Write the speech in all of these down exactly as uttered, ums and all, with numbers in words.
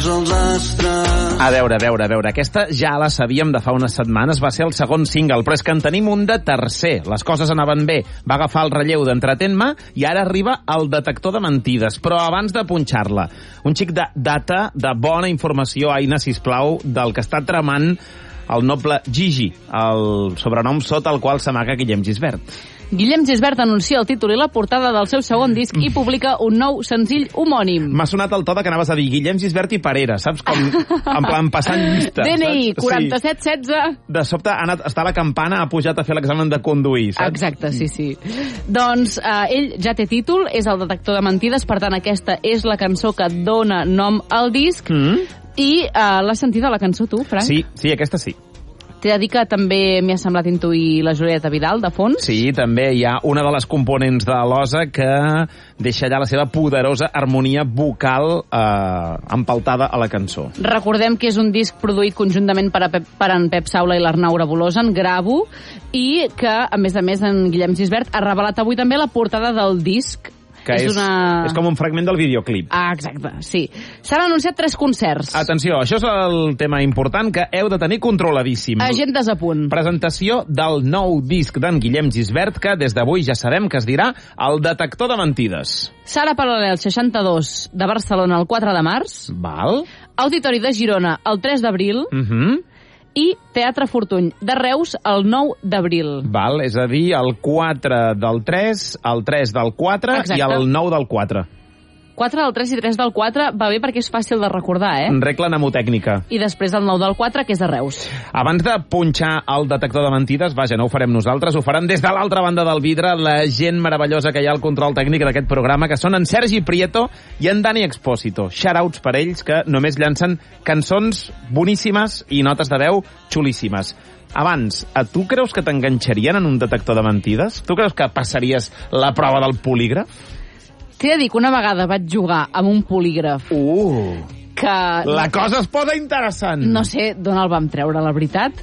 A veure, a veure, a veure, aquesta ja la sabíem de fa unes setmanes, va ser el segon single, però és que en tenim un de tercer. Les coses anaven bé, va agafar el relleu d'Entretén-me i ara arriba el detector de mentides. Però abans de punxar-la, un xic de data, de bona informació, Aina, sisplau, del que està tramant el noble Gigi, el sobrenom sota el qual s'amaga Guillem Gisbert. Guillem Gisbert anuncia el títol i la portada del seu segon disc i publica un nou senzill homònim. M'ha sonat el to de que anaves a dir Guillem Gisbert i Parera, saps? Com en plan passant llista. D N I, saps? quaranta-set setze. De sobte ha anat, està a la campana, ha pujat a fer l'examen de conduir, saps? Exacte, sí, sí. Doncs eh, ell ja té títol, és el detector de mentides, per tant aquesta és la cançó que dona nom al disc. Mm. I eh, l'has sentida la cançó tu, Frank? Sí, sí, aquesta sí. T'he de dir que també m'ha semblat intuir la Julieta Vidal, de fons. Sí, també hi ha una de les components de l'Osa que deixa allà la seva poderosa harmonia vocal eh, empaltada a la cançó. Recordem que és un disc produït conjuntament per, a Pep, per en Pep Saula i l'Arnau Rebolosa, en Gravo, i que, a més a més, en Guillem Gisbert ha revelat avui també la portada del disc. Que és, és, una... és com un fragment del videoclip. Ah, exacte, sí. S'han anunciat tres concerts. Atenció, això és el tema important que heu de tenir controladíssim. Agendes a punt. Presentació del nou disc d'en Guillem Gisbert, que des d'avui ja sabem que es dirà El detector de mentides. Sala Paral·lel seixanta-dos de Barcelona el quatre de març. Val. Auditori de Girona el tres d'abril. Mhm. Uh-huh. I Teatre Fortuny de Reus el nou d'abril. Val, és a dir, el quatre del tres, el tres del quatre. Exacte. I el nou del quatre. quatre del tres i tres del quatre va bé perquè és fàcil de recordar, eh? Regla mnemotècnica. I després el nou del quatre, que és de Reus. Abans de punxar el detector de mentides, vaja, no ho farem nosaltres, ho faran des de l'altra banda del vidre la gent meravellosa que hi ha al control tècnic d'aquest programa, que són en Sergi Prieto i en Dani Expósito. Shoutouts per ells, que només llancen cançons boníssimes i notes de veu xulíssimes. Abans, a tu creus que t'enganxarien en un detector de mentides? Tu creus que passaries la prova del polígraf? T'he de dir que una vegada vaig jugar amb un polígraf. Uh, que... La cosa es posa interessant. No sé d'on el vam treure, la veritat.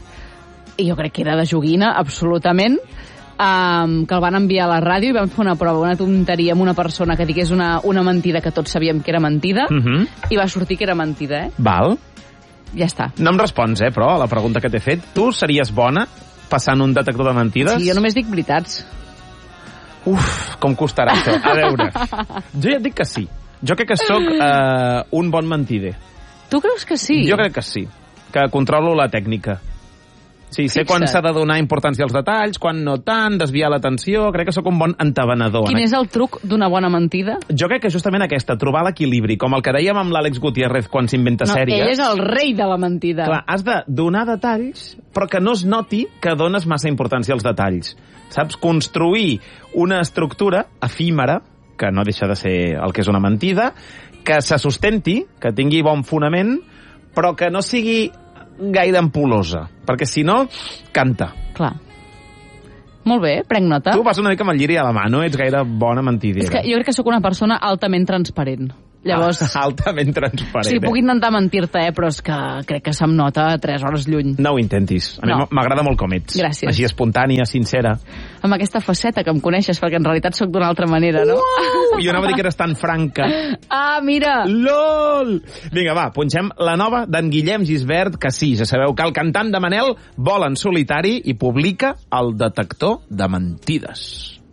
I jo crec que era de joguina, absolutament. Um, que el van enviar a la ràdio i vam fer una prova, una tonteria amb una persona que digués una, una mentida que tots sabíem que era mentida. Uh-huh. I va sortir que era mentida, eh? Val. Ja està. No em respons, eh, però, a la pregunta que t'he fet. Tu series bona passant un detector de mentides? Sí, jo només dic veritats. Uf, com costarà això. A veure, jo ja et dic que sí. Jo crec que sóc uh, un bon mentider. Tu creus que sí? Jo crec que sí, que controlo la tècnica. Sí, sé Fixa't. quan s'ha de donar importància als detalls, quan no tant, desviar l'atenció. Crec que sóc un bon entabanador. Quin és el truc d'una bona mentida? Jo crec que justament aquesta, trobar l'equilibri, com el que dèiem amb l'Àlex Gutiérrez quan s'inventa no, sèries. Ell és el rei de la mentida. Clar, has de donar detalls, però que no es noti que dones massa importància als detalls. Saps? Construir una estructura efímera, que no deixa de ser el que és una mentida, que se sustenti, que tingui bon fonament, però que no sigui gaire ampul·losa, perquè si no, canta. Clar. Molt bé, prenc nota. Tu vas una mica amb el lliri a la mà, no ets gaire bona mentidera. És que jo crec que sóc una persona altament transparent. Llavors... Ah, altament transparent. Sí, puc intentar mentir-te, eh, però és que crec que se'm nota a tres hores lluny. No ho intentis. A mi no. m'agrada molt com ets. Gràcies. Així espontània, sincera. Amb aquesta faceta que em coneixes, perquè en realitat sóc d'una altra manera, no? Uh, jo anava a dir que eres tan franca. Ah, mira! LOL! Vinga, va, punxem la nova d'en Guillem Gisbert, que sí, ja sabeu que el cantant de Manel vol en solitari i publica El detector de mentides.